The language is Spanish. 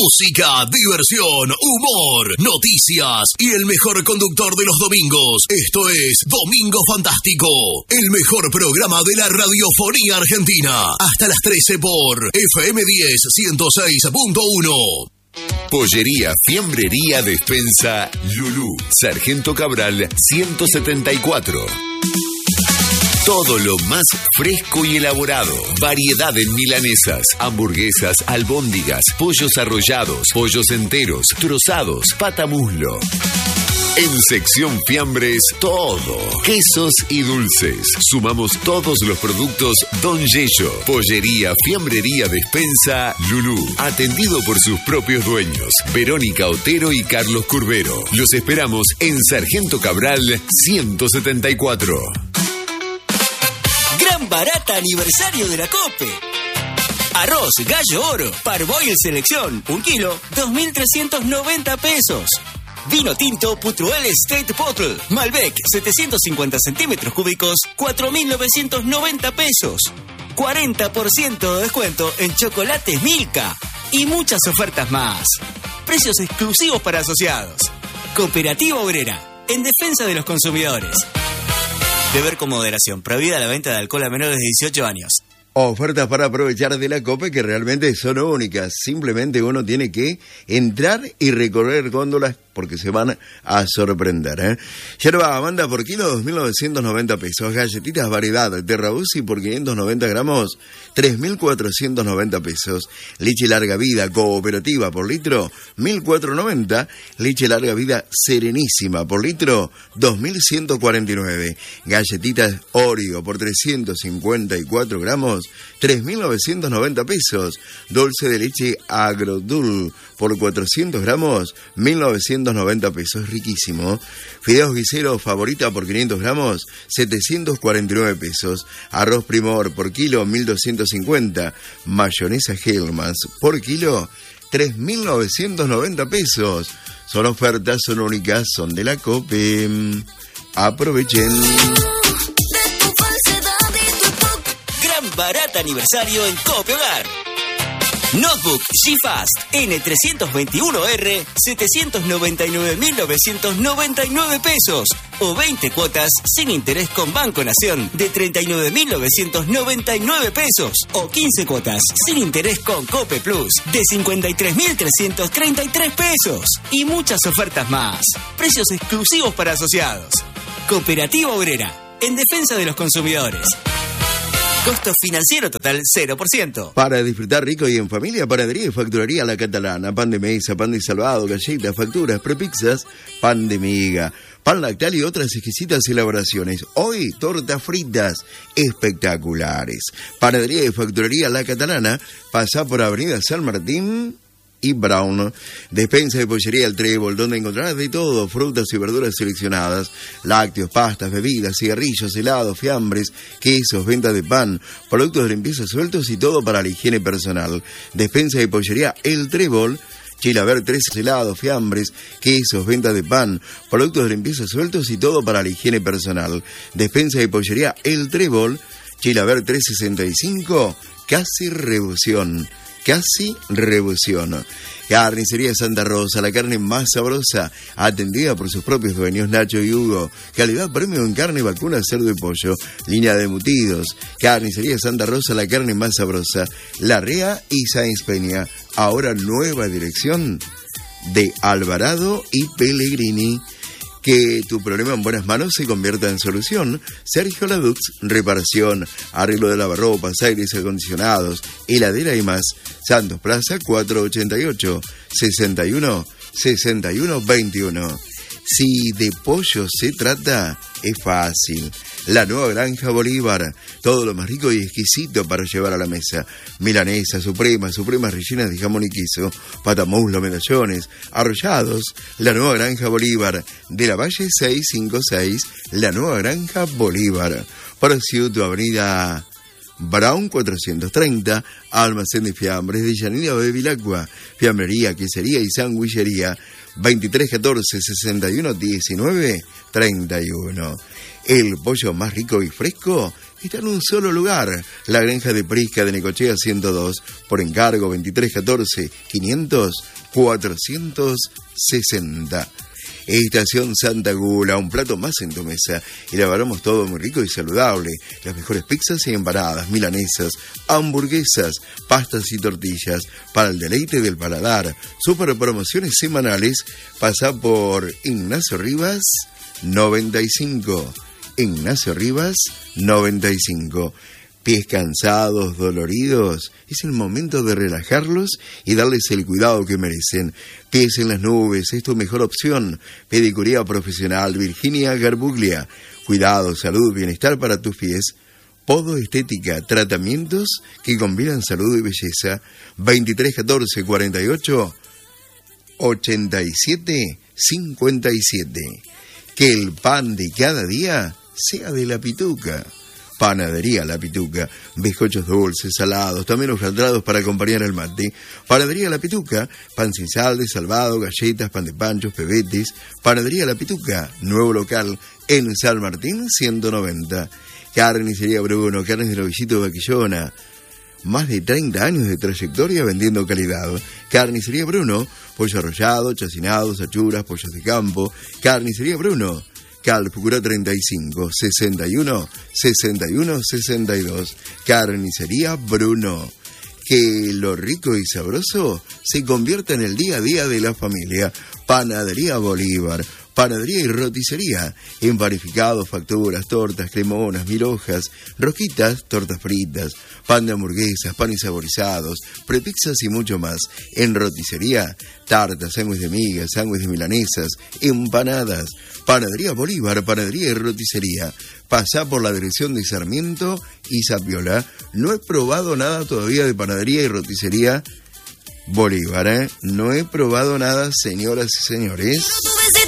Música, diversión, humor, noticias y el mejor conductor de los domingos. Esto es Domingo Fantástico, el mejor programa de la radiofonía argentina. Hasta las 13 por FM 10 106.1. Pollería, fiambrería, despensa, Lulú, Sargento Cabral 174. Todo lo más fresco y elaborado. Variedad en milanesas, hamburguesas, albóndigas, pollos arrollados, pollos enteros, trozados, patamuslo. En sección fiambres, todo. Quesos y dulces. Sumamos todos los productos Don Yello. Pollería, fiambrería, despensa, Lulú. Atendido por sus propios dueños, Verónica Otero y Carlos Curbero. Los esperamos en Sargento Cabral 174. Gran barata aniversario de la COPE. Arroz Gallo Oro, Parboil Selección, 1 kilo, 2.390 pesos. Vino tinto Putruel State Bottle, Malbec, 750 centímetros cúbicos, 4.990 pesos. 40% de descuento en chocolates Milka. Y muchas ofertas más. Precios exclusivos para asociados. Cooperativa Obrera, en defensa de los consumidores. Beber con moderación. Prohibida la venta de alcohol a menores de 18 años. Ofertas para aprovechar de la COPE que realmente son únicas. Simplemente uno tiene que entrar y recorrer góndolas porque se van a sorprender, ¿eh? Yerba Amanda por kilo, 2.990 pesos. Galletitas variedad de Rabusi por 590 gramos, 3.490 pesos. Leche larga vida cooperativa por litro, 1.490. Leche larga vida serenísima por litro, 2.149. Galletitas Oreo por 354 gramos, 3.990 pesos. Dulce de leche Agrodul por 400 gramos, 1.990 pesos. Riquísimo. Fideos guiseros Favorita por 500 gramos, 749 pesos. Arroz Primor por kilo, 1.250. Mayonesa Hellmann's por kilo, 3.990 pesos. Son ofertas, son únicas, son de la COPE. Aprovechen. Barata aniversario en Cope Hogar. Notebook G-Fast N321R, 799.999 pesos. O 20 cuotas sin interés con Banco Nación de 39.999 pesos. O 15 cuotas sin interés con Cope Plus de 53.333 pesos. Y muchas ofertas más. Precios exclusivos para asociados. Cooperativa Obrera, en defensa de los consumidores. Costo financiero total 0%. Para disfrutar rico y en familia, panadería y facturaría La Catalana. Pan de mesa, pan de salvado, galletas, facturas, prepizzas, pan de miga, pan lactal y otras exquisitas elaboraciones. Hoy, tortas fritas espectaculares. Panadería y facturaría La Catalana. Pasá por Avenida San Martín y Brown. Despensa de pollería El Trébol, donde encontrarás de todo, frutas y verduras seleccionadas, lácteos, pastas, bebidas, cigarrillos, helados, fiambres, quesos, venta de pan, productos de limpieza sueltos y todo para la higiene personal. Despensa de pollería El Trébol, Chilaver 13 helados, fiambres, quesos, venta de pan, productos de limpieza sueltos y todo para la higiene personal. Despensa de pollería El Trébol, Chilaver 365, casi revolución. Casi revolución. Carnicería Santa Rosa, la carne más sabrosa, atendida por sus propios dueños Nacho y Hugo. Calidad premio en carne vacuna, cerdo y pollo. Línea de embutidos. Carnicería Santa Rosa, la carne más sabrosa. La Rea y Sáenz Peña. Ahora nueva dirección de Alvarado y Pellegrini. Que tu problema en buenas manos se convierta en solución. Sergio Ladux, reparación, arreglo de lavarropas, aires acondicionados, heladera y más. Santos Plaza 488 61 61 21. Si de pollo se trata, es fácil. La nueva Granja Bolívar, todo lo más rico y exquisito para llevar a la mesa. Milanesa, supremas rellenas de jamón y queso, patamuslo, medallones, arrollados. La nueva Granja Bolívar, de la Valle 656, la nueva Granja Bolívar. Para Ciudad, Avenida Brown 430, almacén de fiambres de Yanina Bevilacqua, fiambrería, quesería y sandwichería, 2314 61 19 31. El pollo más rico y fresco está en un solo lugar. La Granja de Prisca de Necochea 102, por encargo 2314 500 460. Estación Santa Gula, un plato más en tu mesa. Elaboramos todo muy rico y saludable. Las mejores pizzas y empanadas, milanesas, hamburguesas, pastas y tortillas para el deleite del paladar. Super promociones semanales. Pasa por Ignacio Rivas 95. Ignacio Rivas 95. Pies cansados, doloridos, es el momento de relajarlos y darles el cuidado que merecen. Pies en las nubes, es tu mejor opción. Pedicuría profesional Virginia Garbuglia. Cuidado, salud, bienestar para tus pies. Podo Estética, tratamientos que combinan salud y belleza. 2314 48 87 57. Que el pan de cada día sea de La Pituca. Panadería La Pituca, bizcochos dulces, salados, también hojaldrados para acompañar el mate. Panadería La Pituca, pan sin sal, de salvado, galletas, pan de panchos, pebetes. Panadería La Pituca, nuevo local en San Martín 190. Carnicería Bruno, carnes de novillito de Vaquillona. Más de 30 años de trayectoria vendiendo calidad. Carnicería Bruno, pollo arrollado, chacinados, achuras, pollos de campo. Carnicería Bruno. Calpucura 35 61 61 62. Carnicería Bruno. Que lo rico y sabroso se convierta en el día a día de la familia. Panadería Bolívar. Panadería y roticería. Empanificados, facturas, tortas, cremonas, mil hojas, rosquitas, tortas fritas, pan de hamburguesas, panes saborizados, prepizzas y mucho más. En roticería, tartas, sándwiches de migas, sándwiches de milanesas, empanadas. Panadería Bolívar, panadería y roticería. Pasá por la dirección de Sarmiento y Zapiola. No he probado nada todavía de panadería y roticería Bolívar, No he probado nada, señoras y señores.